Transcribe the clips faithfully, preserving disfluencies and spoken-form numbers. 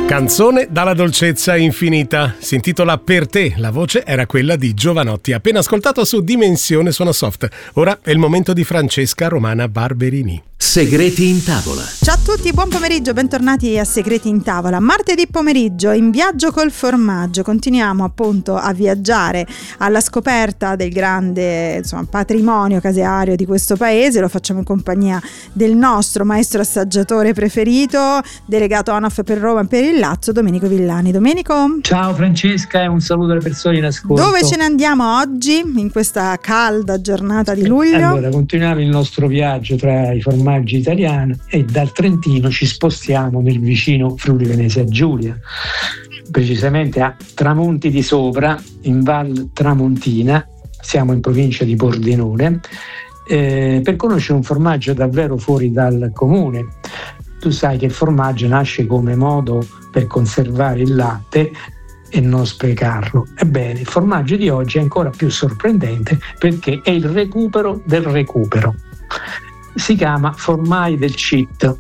Canzone dalla dolcezza infinita, si intitola Per te, la voce era quella di Jovanotti, appena ascoltato su Dimensione Suono Soft. Ora è il momento di Francesca Romana Barberini. Segreti in tavola. Ciao a tutti, buon pomeriggio, bentornati a Segreti in tavola. Martedì pomeriggio in viaggio col formaggio, continuiamo appunto a viaggiare alla scoperta del grande insomma, patrimonio caseario di questo paese. Lo facciamo in compagnia del nostro maestro assaggiatore preferito, delegato ANAF per Roma e per il Lazio, Domenico Villani. Domenico? Ciao Francesca e un saluto alle persone in ascolto. Dove ce ne andiamo oggi in questa calda giornata di luglio? Allora, continuiamo il nostro viaggio tra i formaggi italiani e dal Trentino ci spostiamo nel vicino Friuli Venezia Giulia, precisamente a Tramonti di Sopra, in Val Tramontina. Siamo in provincia di Pordenone, eh, per conoscere un formaggio davvero fuori dal comune. Tu sai che il formaggio nasce come modo per conservare il latte e non sprecarlo. Ebbene, il formaggio di oggi è ancora più sorprendente perché è il recupero del recupero. Si chiama formai del C I T.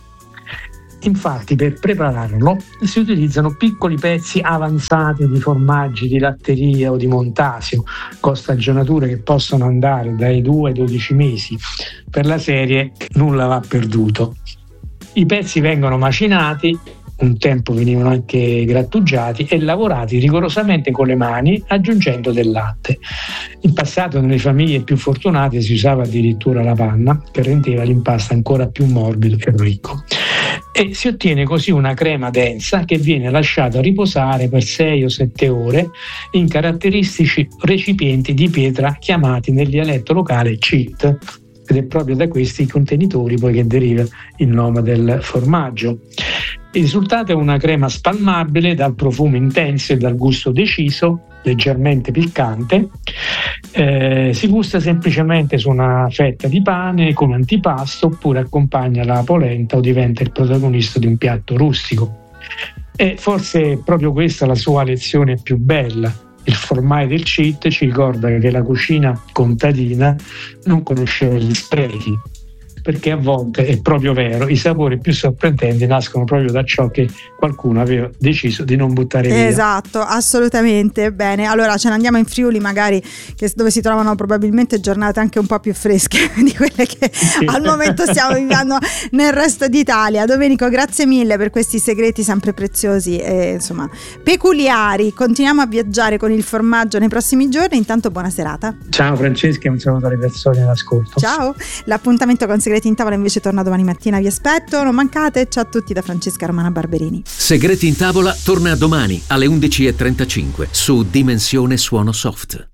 Infatti, per prepararlo si utilizzano piccoli pezzi avanzati di formaggi di latteria o di montasio, con stagionature che possono andare dai due ai dodici mesi. Per la serie nulla va perduto. I pezzi vengono macinati, un tempo venivano anche grattugiati e lavorati rigorosamente con le mani, aggiungendo del latte. In passato nelle famiglie più fortunate si usava addirittura la panna, che rendeva l'impasto ancora più morbido e ricco. E si ottiene così una crema densa che viene lasciata riposare per sei o sette ore in caratteristici recipienti di pietra chiamati nel dialetto locale C I T, ed è proprio da questi contenitori poi che deriva il nome del formaggio. Il risultato è una crema spalmabile dal profumo intenso e dal gusto deciso, leggermente piccante. Eh, si gusta semplicemente su una fetta di pane come antipasto, oppure accompagna la polenta o diventa il protagonista di un piatto rustico. E forse è proprio questa la sua lezione più bella. Il formai del C I T ci ricorda che la cucina contadina non conosceva gli sprechi, perché a volte è proprio vero, i sapori più sorprendenti nascono proprio da ciò che qualcuno aveva deciso di non buttare via. Esatto, assolutamente. Bene, allora ce ne andiamo in Friuli, magari, che dove si trovano probabilmente giornate anche un po' più fresche di quelle che sì. al momento stiamo vivendo nel resto d'Italia. Domenico, grazie mille per questi segreti sempre preziosi e insomma peculiari. Continuiamo a viaggiare con il formaggio nei prossimi giorni. Intanto buona serata. Ciao Francesca e un saluto alle persone in ascolto. Ciao, l'appuntamento con Segreti in tavola invece torna domani mattina, vi aspetto, non mancate. Ciao a tutti da Francesca Romana Barberini. Segreti in tavola torna domani alle undici e trentacinque su Dimensione Suono Soft.